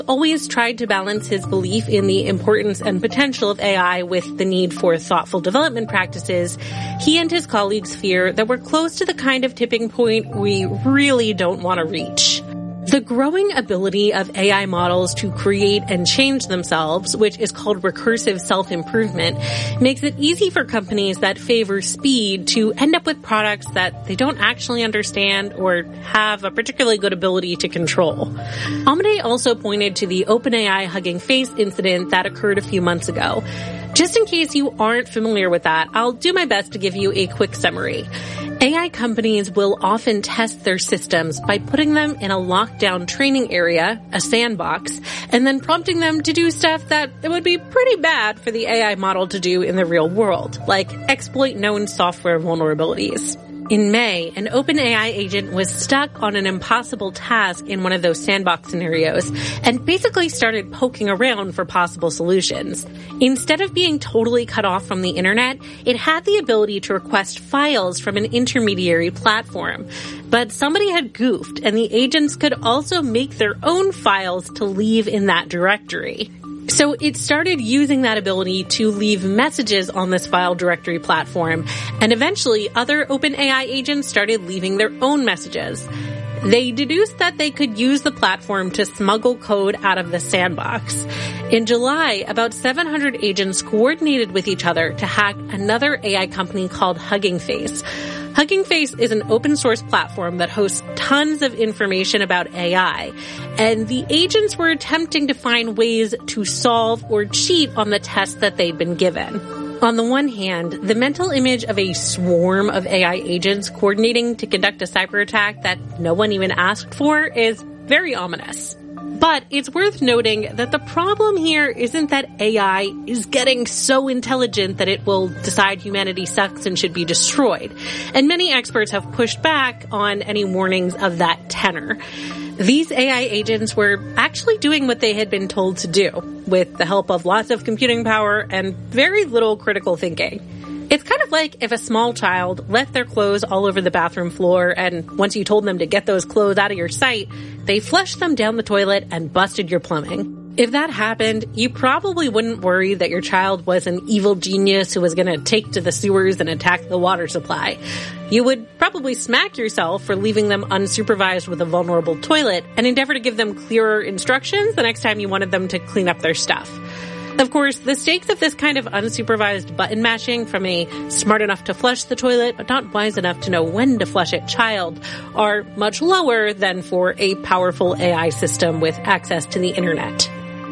always tried to balance his belief in the importance and potential of AI with the need for thoughtful development practices, he and his colleagues fear that we're close to the kind of tipping point we really don't want to reach. The growing ability of AI models to create and change themselves, which is called recursive self-improvement, makes it easy for companies that favor speed to end up with products that they don't actually understand or have a particularly good ability to control. Amade also pointed to the OpenAI Hugging Face incident that occurred a few months ago. Just in case you aren't familiar with that, I'll do my best to give you a quick summary. AI companies will often test their systems by putting them in a lockdown training area, a sandbox, and then prompting them to do stuff that would be pretty bad for the AI model to do in the real world, like exploit known software vulnerabilities. In May, an OpenAI agent was stuck on an impossible task in one of those sandbox scenarios and basically started poking around for possible solutions. Instead of being totally cut off from the internet, it had the ability to request files from an intermediary platform. But somebody had goofed, and the agents could also make their own files to leave in that directory. So it started using that ability to leave messages on this file directory platform, and eventually other OpenAI agents started leaving their own messages. They deduced that they could use the platform to smuggle code out of the sandbox. In July, about 700 agents coordinated with each other to hack another AI company called Hugging Face. Hugging Face is an open source platform that hosts tons of information about AI, and the agents were attempting to find ways to solve or cheat on the tests that they'd been given. On the one hand, the mental image of a swarm of AI agents coordinating to conduct a cyber attack that no one even asked for is very ominous. But it's worth noting that the problem here isn't that AI is getting so intelligent that it will decide humanity sucks and should be destroyed. And many experts have pushed back on any warnings of that tenor. These AI agents were actually doing what they had been told to do, with the help of lots of computing power and very little critical thinking. It's kind of like if a small child left their clothes all over the bathroom floor, and once you told them to get those clothes out of your sight, they flushed them down the toilet and busted your plumbing. If that happened, you probably wouldn't worry that your child was an evil genius who was going to take to the sewers and attack the water supply. You would probably smack yourself for leaving them unsupervised with a vulnerable toilet and endeavor to give them clearer instructions the next time you wanted them to clean up their stuff. Of course, the stakes of this kind of unsupervised button mashing from a smart enough to flush the toilet but not wise enough to know when to flush it child are much lower than for a powerful AI system with access to the internet.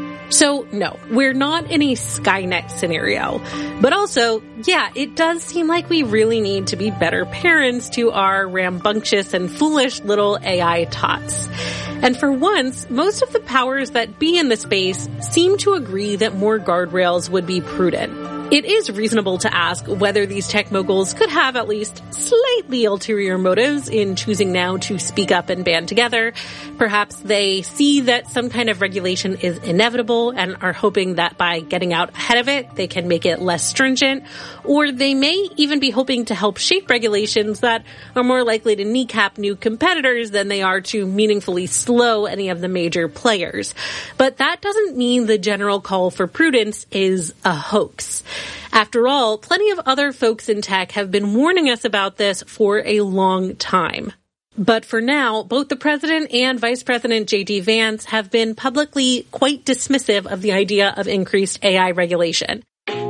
So, no, we're not in a Skynet scenario. But also, yeah, it does seem like we really need to be better parents to our rambunctious and foolish little AI tots. And for once, most of the powers that be in the space seem to agree that more guardrails would be prudent. It is reasonable to ask whether these tech moguls could have at least slightly ulterior motives in choosing now to speak up and band together. Perhaps they see that some kind of regulation is inevitable and are hoping that by getting out ahead of it, they can make it less stringent. Or they may even be hoping to help shape regulations that are more likely to kneecap new competitors than they are to meaningfully slow any of the major players. But that doesn't mean the general call for prudence is a hoax. After all, plenty of other folks in tech have been warning us about this for a long time. But for now, both the president and Vice President J.D. Vance have been publicly quite dismissive of the idea of increased AI regulation.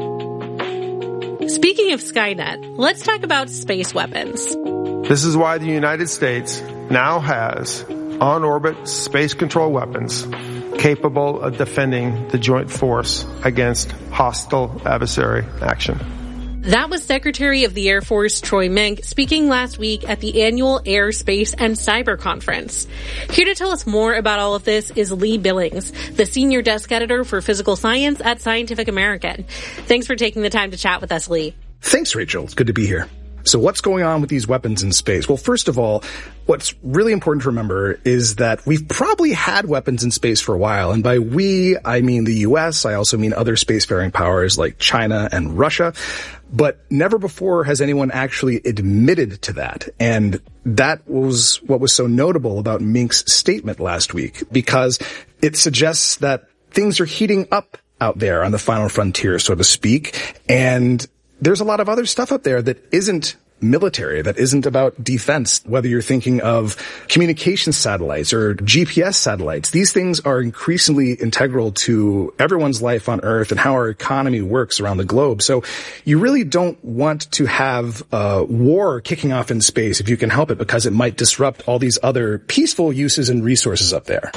Speaking of Skynet, let's talk about space weapons. This is why the United States now has on-orbit space control weapons capable of defending the joint force against hostile adversary action. That was Secretary of the Air Force Troy Mink speaking last week at the annual Air, Space, and Cyber Conference. Here to tell us more about all of this is Lee Billings, the Senior Desk Editor for Physical Science at Scientific American. Thanks for taking the time to chat with us, Lee. Thanks, Rachel. It's good to be here. So what's going on with these weapons in space? Well, first of all, what's really important to remember is that we've probably had weapons in space for a while. And by we, I mean the US. I also mean other spacefaring powers like China and Russia. But never before has anyone actually admitted to that. And that was what was so notable about Mink's statement last week, because it suggests that things are heating up out there on the final frontier, so to speak. And there's a lot of other stuff up there that isn't military, that isn't about defense, whether you're thinking of communication satellites or GPS satellites. These things are increasingly integral to everyone's life on Earth and how our economy works around the globe. So you really don't want to have a war kicking off in space if you can help it, because it might disrupt all these other peaceful uses and resources up there.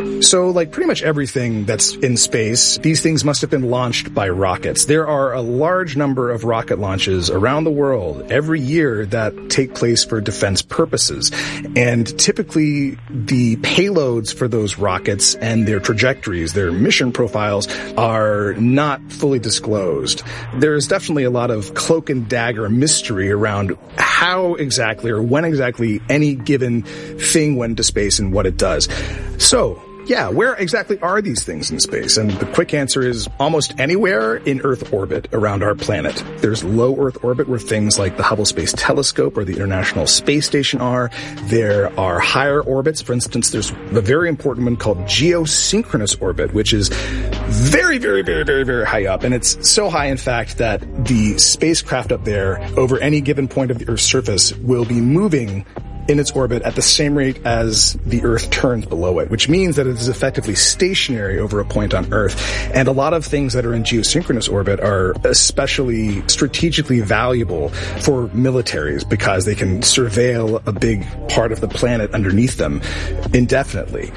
So like pretty much everything that's in space, these things must have been launched by rockets. There are a large number of rocket launches around the world every year that take place for defense purposes. And typically the payloads for those rockets and their trajectories, their mission profiles, are not fully disclosed. There's definitely a lot of cloak and dagger mystery around how exactly or when exactly any given thing went into space and what it does. So, yeah, where exactly are these things in space? And the quick answer is almost anywhere in Earth orbit around our planet. There's low Earth orbit where things like the Hubble Space Telescope or the International Space Station are. There are higher orbits. For instance, there's a very important one called geosynchronous orbit, which is very, very, very, very, very high up. And it's so high, in fact, that the spacecraft up there over any given point of the Earth's surface will be moving in its orbit at the same rate as the Earth turns below it, which means that it is effectively stationary over a point on Earth. And a lot of things that are in geosynchronous orbit are especially strategically valuable for militaries because they can surveil a big part of the planet underneath them indefinitely.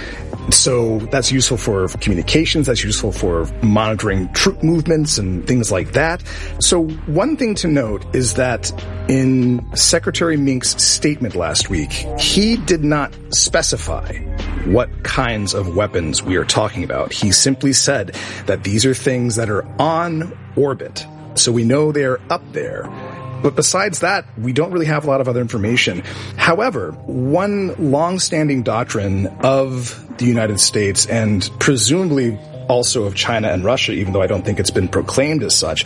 So that's useful for communications, that's useful for monitoring troop movements and things like that. So one thing to note is that in Secretary Mink's statement last week, he did not specify what kinds of weapons we are talking about. He simply said that these are things that are on orbit. So we know they're up there. But besides that, we don't really have a lot of other information. However, one long-standing doctrine of the United States, and presumably also of China and Russia, even though I don't think it's been proclaimed as such,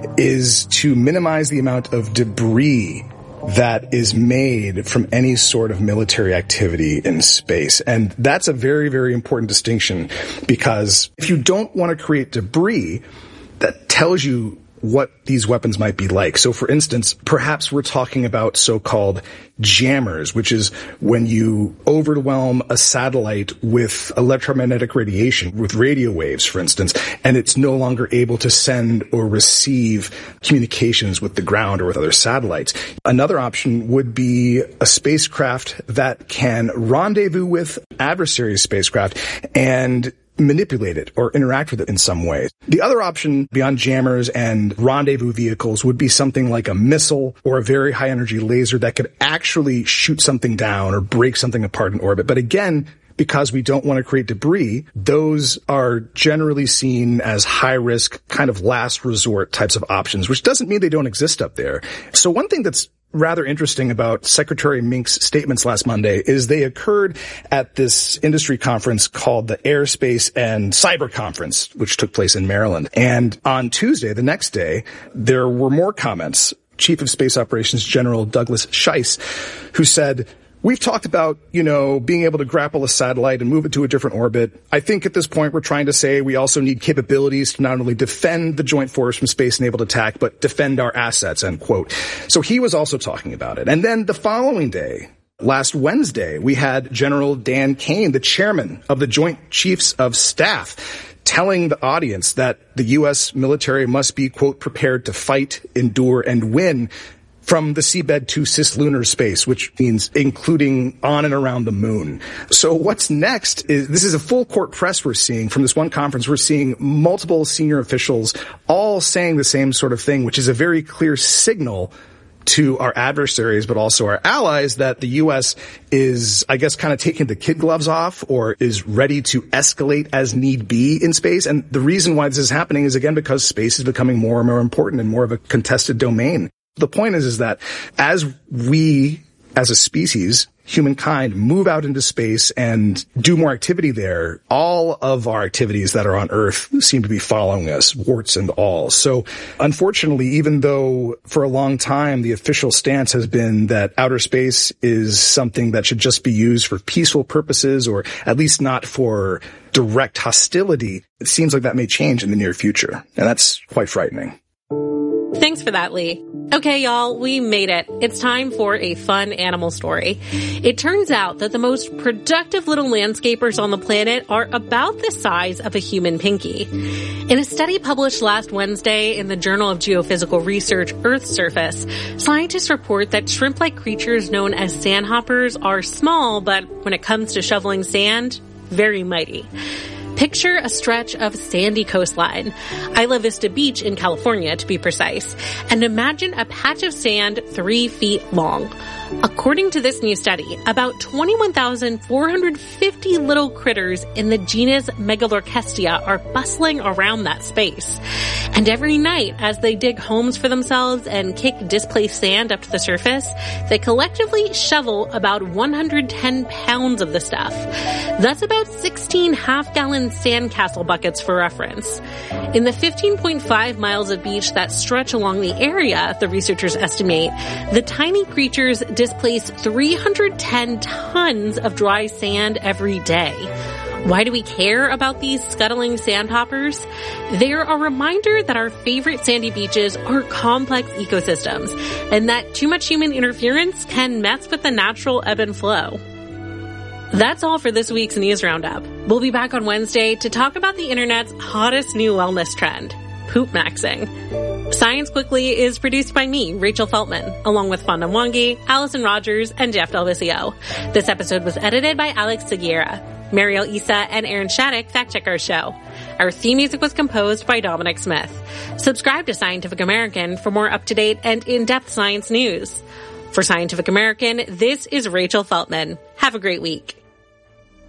is to minimize the amount of debris that is made from any sort of military activity in space. And that's a very, very important distinction, because if you don't want to create debris, that tells you what these weapons might be like. So for instance, perhaps we're talking about so-called jammers, which is when you overwhelm a satellite with electromagnetic radiation, with radio waves, for instance, and it's no longer able to send or receive communications with the ground or with other satellites. Another option would be a spacecraft that can rendezvous with adversary spacecraft and manipulate it or interact with it in some way. The other option beyond jammers and rendezvous vehicles would be something like a missile or a very high energy laser that could actually shoot something down or break something apart in orbit. But again, because we don't want to create debris, those are generally seen as high risk, kind of last resort types of options, which doesn't mean they don't exist up there. So one thing that's rather interesting about Secretary Mink's statements last Monday is they occurred at this industry conference called the Airspace and Cyber Conference, which took place in Maryland. And on Tuesday, the next day, there were more comments. Chief of Space Operations General Douglas Scheiss, who said, "We've talked about, being able to grapple a satellite and move it to a different orbit. I think at this point we're trying to say we also need capabilities to not only defend the joint force from space-enabled attack, but defend our assets," end quote. So he was also talking about it. And then the following day, last Wednesday, we had General Dan Kane, the chairman of the Joint Chiefs of Staff, telling the audience that the U.S. military must be, quote, prepared to fight, endure, and win from the seabed to cislunar space, which means including on and around the moon. So what's next is, this is a full court press we're seeing from this one conference. We're seeing multiple senior officials all saying the same sort of thing, which is a very clear signal to our adversaries, but also our allies, that the U.S. is, I guess, kind of taking the kid gloves off, or is ready to escalate as need be in space. And the reason why this is happening is, again, because space is becoming more and more important and more of a contested domain. The point is that as we, as a species, humankind, move out into space and do more activity there, all of our activities that are on Earth seem to be following us, warts and all. So unfortunately, even though for a long time the official stance has been that outer space is something that should just be used for peaceful purposes, or at least not for direct hostility, it seems like that may change in the near future. And that's quite frightening. Thanks for that, Lee. Okay, y'all, we made it. It's time for a fun animal story. It turns out that the most productive little landscapers on the planet are about the size of a human pinky. In a study published last Wednesday in the Journal of Geophysical Research, Earth's Surface, scientists report that shrimp-like creatures known as sandhoppers are small, but when it comes to shoveling sand, very mighty. Picture a stretch of sandy coastline, Isla Vista Beach in California to be precise, and imagine a patch of sand 3 feet long. According to this new study, about 21,450 little critters in the genus Megalorchestia are bustling around that space. And every night, as they dig homes for themselves and kick displaced sand up to the surface, they collectively shovel about 110 pounds of the stuff. That's about 16 half-gallon sandcastle buckets for reference. In the 15.5 miles of beach that stretch along the area, the researchers estimate, the tiny creatures displace 310 tons of dry sand every day. Why do we care about these scuttling sandhoppers? They're a reminder that our favorite sandy beaches are complex ecosystems, and that too much human interference can mess with the natural ebb and flow. That's all for this week's News Roundup. We'll be back on Wednesday to talk about the internet's hottest new wellness trend, poop maxing. Science Quickly is produced by me, Rachel Feltman, along with Fonda Mwangi, Allison Rogers, and Jeff Del Vicio. This episode was edited by Alex Seguera. Mariel Issa and Aaron Shattuck fact-check our show. Our theme music was composed by Dominic Smith. Subscribe to Scientific American for more up-to-date and in-depth science news. For Scientific American, this is Rachel Feltman. Have a great week.